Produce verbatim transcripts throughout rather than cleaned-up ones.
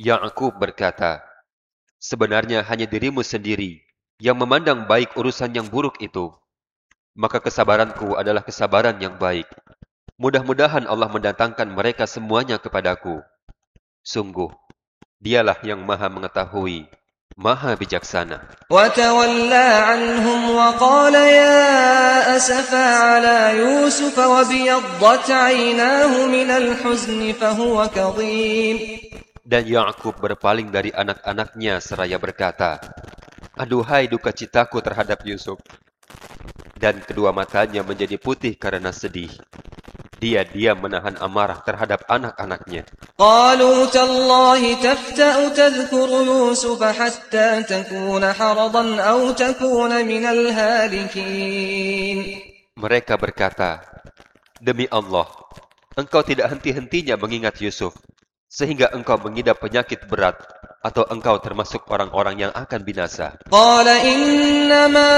Ya'qub berkata, sebenarnya hanya dirimu sendiri yang memandang baik urusan yang buruk itu. Maka kesabaranku adalah kesabaran yang baik. Mudah-mudahan Allah mendatangkan mereka semuanya kepadaku. Sungguh, dialah yang maha mengetahui, maha bijaksana. وتولى عنهم وقال يا أسفا على يوسف وابيضت عيناه من الحزن فهو كظيم. Dan Ya'qub berpaling dari anak-anaknya seraya berkata, aduhai duka citaku terhadap Yusuf. Dan kedua matanya menjadi putih karena sedih. Dia diam menahan amarah terhadap anak-anaknya. قالوا تالله تفتأ تذكر يوسف حتى تكون حرضا أو تكون من الهالكين. Mereka berkata, demi Allah, engkau tidak henti-hentinya mengingat Yusuf, sehingga engkau mengidap penyakit berat, atau engkau termasuk orang-orang yang akan binasa. قال إنما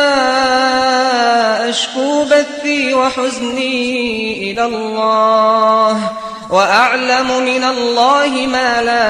أشكو بثي وحزني إلى الله وأعلم من الله ما لا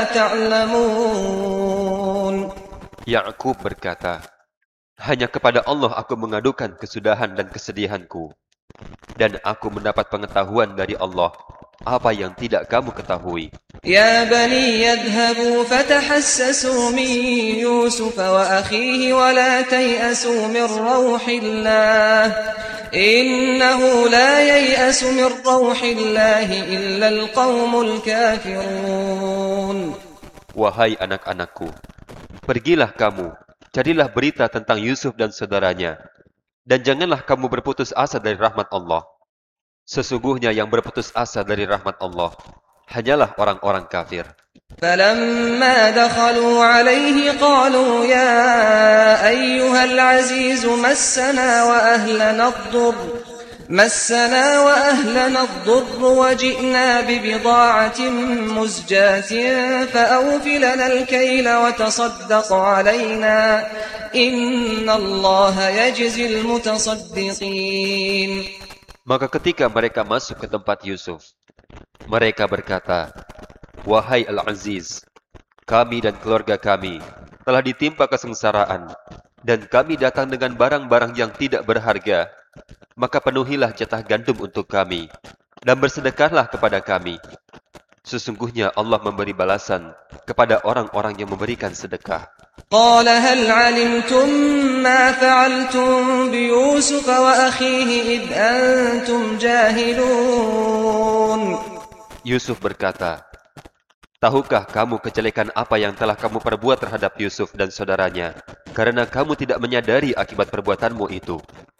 تعلمون. Ya'qub berkata, hanya kepada Allah aku mengadukan kesudahan dan kesedihanku, dan aku mendapat pengetahuan dari Allah apa yang tidak kamu ketahui. يا بني يذهبوا فتحسسوا من يوسف وأخيه ولا تيأسوا من روح الله إنه لا ييأس من روح الله إلا القوم الكافرون. Wahai anak-anakku, pergilah kamu, carilah berita tentang Yusuf dan saudaranya, dan janganlah kamu berputus asa dari rahmat Allah. Sesungguhnya yang berputus asa dari rahmat Allah hanyalah orang-orang kafir. فلما دخلوا عليه قالوا يا أيها العزيز مسنا وأهلنا الضر مسنا وأهلنا الضر وجئنا ببضاعة مزجاة فأوف لنا الكيل وتصدق علينا إن الله يجزي المتصدقين. Maka ketika mereka masuk ke tempat Yusuf, mereka berkata, wahai Al-Aziz, kami dan keluarga kami telah ditimpa kesengsaraan, dan kami datang dengan barang-barang yang tidak berharga. Maka penuhilah jatah gandum untuk kami, dan bersedekahlah kepada kami. Sesungguhnya Allah memberi balasan kepada orang-orang yang memberikan sedekah. قال هل علمتم ما فعلتم بيوسف وأخيه إذ أنتم جاهلون. Yusuf berkata, tahukah kamu kejelekan apa yang telah kamu perbuat terhadap Yusuf dan saudaranya, karena kamu tidak menyadari akibat perbuatanmu itu?